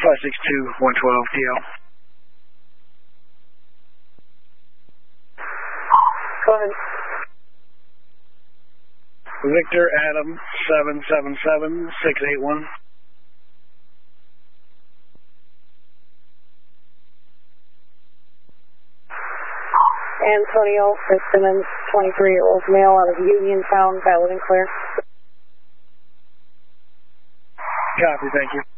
562-112 DL. Go ahead. Victor Adam 777681. Antonio Fitzsimmons, 23-year-old male out of Uniontown, valid and clear. Copy, thank you.